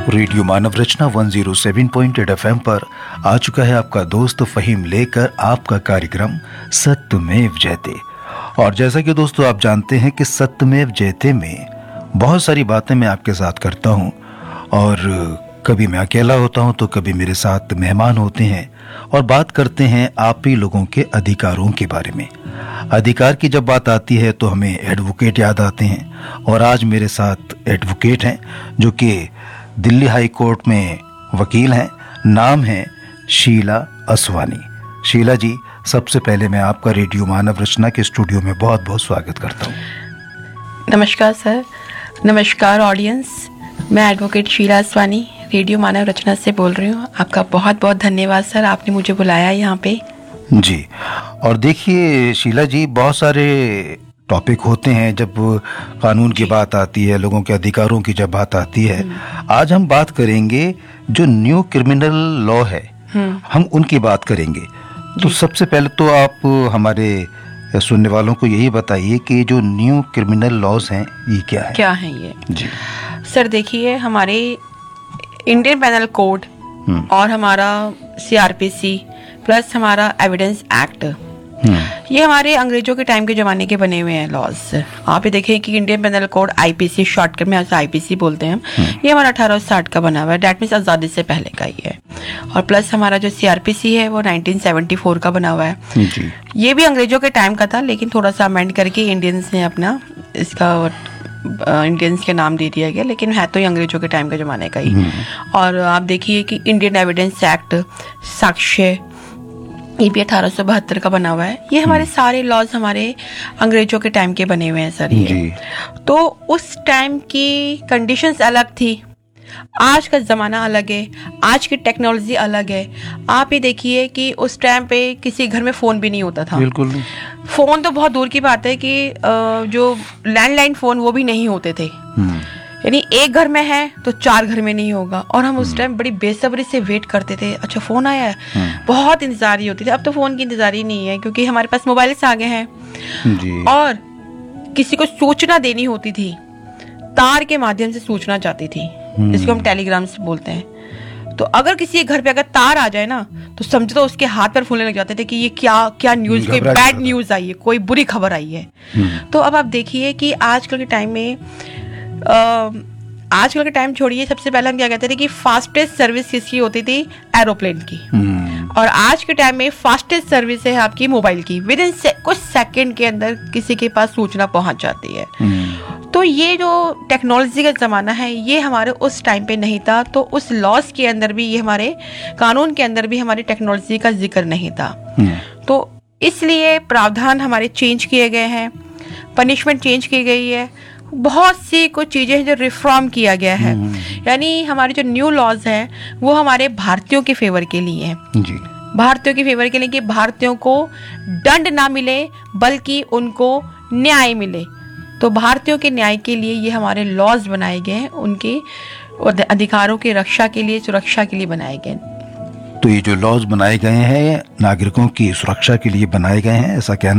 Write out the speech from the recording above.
Radio मानव रचना 107.8 FM पर आ चुका है आपका दोस्त फहीम लेकर आपका कार्यक्रम सत्यमेव जयते। और जैसा कि दोस्तों आप जानते हैं कि सत्यमेव जयते में बहुत सारी बातें मैं आपके साथ करता हूं, और कभी मैं अकेला होता हूं तो कभी मेरे साथ मेहमान होते हैं और बात करते हैं आप ही लोगों के अधिकारों के बारे में। अधिकार की जब बात आती है तो हमें एडवोकेट याद आते हैं, और आज मेरे साथ एडवोकेट हैं जो कि दिल्ली हाई कोर्ट में वकील हैं। नाम है शीला असवानी। शीला जी, सबसे पहले मैं आपका रेडियो मानव रचना के स्टूडियो में बहुत बहुत स्वागत करता हूँ। नमस्कार सर, नमस्कार ऑडियंस। मैं एडवोकेट शीला असवानी रेडियो मानव रचना से बोल रही हूँ। आपका बहुत बहुत धन्यवाद सर, आपने मुझे बुलाया यहाँ पे। जी, और देखिए शीला जी, बहुत सारे टॉपिक होते हैं जब कानून की बात आती है, लोगों के अधिकारों की जब बात आती है। आज हम बात करेंगे जो न्यू क्रिमिनल लॉ है, हम उनकी बात करेंगे। तो सबसे पहले तो आप हमारे सुनने वालों को यही बताइए कि जो न्यू क्रिमिनल लॉज हैं ये क्या है ये जी। सर देखिए, हमारे इंडियन पेनल कोड और हमारा CRPC प्लस हमारा एविडेंस एक्ट, ये हमारे अंग्रेजों के टाइम के ज़माने के बने हुए हैं लॉज। आप ये देखें कि Indian panel code IPC, shortcut में IPC बोलते हैं हम, ये हमारा 1860 का बना हुआ है। डैट मीन्स आज़ादी से पहले का ही है। और प्लस हमारा जो CRPC है वो 1974 का बना हुआ है जी। ये भी अंग्रेजों के टाइम का था, लेकिन थोड़ा सा अमेंड करके इंडियंस ने अपना इसका इंडियंस के नाम दे दिया गया, लेकिन है तो ये अंग्रेजों के टाइम के ज़माने का ही। और आप देखिए कि इंडियन एविडेंस एक्ट, साक्ष्य, ये भी 1872 का बना हुआ है। ये हमारे सारे लॉज हमारे अंग्रेजों के टाइम के बने हुए हैं सर ये। तो उस टाइम की कंडीशंस अलग थी, आज का ज़माना अलग है, आज की टेक्नोलॉजी अलग है। आप ये देखिए कि उस टाइम पे किसी घर में फ़ोन भी नहीं होता था। बिल्कुल। फ़ोन तो बहुत दूर की बात है कि जो लैंडलाइन फ़ोन वो भी नहीं होते थे। यानी एक घर में है तो 4 घर में नहीं होगा। और हम उस टाइम बड़ी बेसब्री से वेट करते थे, अच्छा फ़ोन आया है, बहुत इंतज़ारी होती थी। अब तो फ़ोन की इंतज़ारी नहीं है, क्योंकि हमारे पास मोबाइल्स आ गए हैं जी। और किसी को सूचना देनी होती थी, तार के माध्यम से सूचना जाती थी, जिसको हम टेलीग्राम से बोलते हैं। तो अगर किसी के घर पे अगर तार आ जाए ना, तो समझो तो उसके हाथ पर फूलने लग जाते थे कि ये क्या न्यूज़, कोई बैड न्यूज़ आई है, कोई बुरी खबर आई है। तो अब आप देखिए कि आजकल के टाइम में आजकल का टाइम छोड़िए, सबसे पहले हम क्या कहते थे कि फास्टेस्ट सर्विस किसकी होती थी? एरोप्लेन की। और आज के टाइम में फास्टेस्ट सर्विस है आपकी मोबाइल की। विद इन कुछ सेकंड के अंदर किसी के पास सूचना पहुंच जाती है। तो ये जो टेक्नोलॉजी का ज़माना है, ये हमारे उस टाइम पे नहीं था। तो उस लॉज के अंदर भी, ये हमारे कानून के अंदर भी हमारी टेक्नोलॉजी का जिक्र नहीं था। तो इसलिए प्रावधान हमारे चेंज किए गए हैं, पनिशमेंट चेंज की गई है, बहुत सी कुछ चीज़ें हैं जो रिफॉर्म किया गया है। यानी हमारे जो न्यू लॉज हैं वो हमारे भारतीयों के फेवर के लिए हैं जी। भारतीयों के फेवर के लिए कि भारतीयों को दंड ना मिले बल्कि उनको न्याय मिले। तो भारतीयों के न्याय के लिए ये हमारे लॉज बनाए गए हैं, उनके अधिकारों की रक्षा के लिए, सुरक्षा के लिए बनाए गए। तो ये जो लॉज बनाए गए हैं नागरिकों की सुरक्षा के लिए बनाए गए हैं, ऐसा कहना